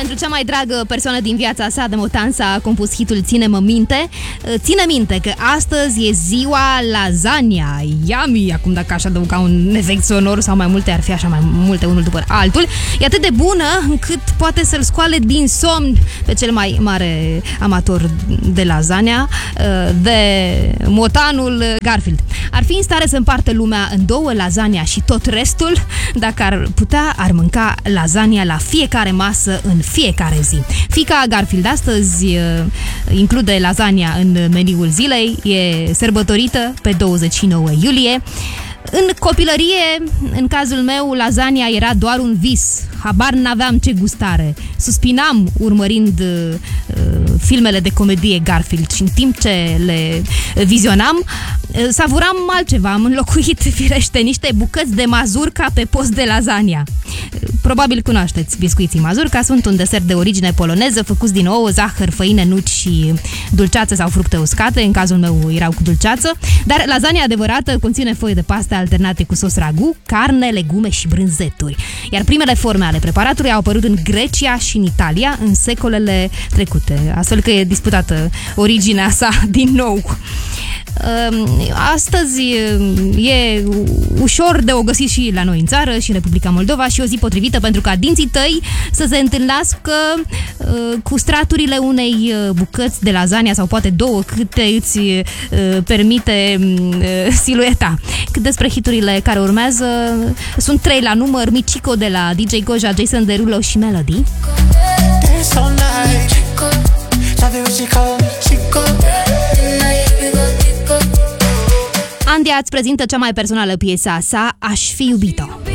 pentru cea mai dragă persoană din viața sa, de Motansa a compus hitul Ține-mă minte. Ține minte că astăzi e ziua lasagna. Yummy! Acum dacă aș adăuga un efect sonor sau mai multe, ar fi așa mai multe unul după altul. E atât de bună încât poate să-l scoale din somn pe cel mai mare amator de lasagna, de motanul Garfield. Ar fi în stare să împartă lumea în două, lasagna și tot restul. Dacă ar putea, ar mânca lasagna la fiecare masă în fiecare zi. Fiica Garfield astăzi include lasagna în meniul zilei, e sărbătorită pe 29 iulie. În copilărie, în cazul meu, lasagna era doar un vis. Habar n-aveam ce gustare. Suspinam urmărind filmele de comedie Garfield și în timp ce le vizionam, savuram altceva. Am înlocuit, firește, niște bucăți de mazurca pe post de lasagna. Probabil cunoașteți biscuiții mazurca, sunt un desert de origine poloneză, făcuți din ouă, zahăr, făină, nuci și dulceață sau fructe uscate. În cazul meu erau cu dulceață, dar lasagna adevărată conține foi de paste alternate cu sos ragu, carne, legume și brânzeturi. Iar primele forme ale preparatului au apărut în Grecia și în Italia în secolele trecute, astfel că e disputată originea sa din nou. Astăzi e ușor de o găsi și la noi în țară și în Republica Moldova și o zi potrivită pentru ca dinții tăi să se întâlnească cu straturile unei bucăți de lasagna sau poate două, câte îți permite silueta. Cât despre hiturile care urmează, sunt 3 la număr: Michico de la DJ Goja, Jason Derulo și Melody. Andia îți prezintă cea mai personală piesă a sa, Aș fi iubit-o.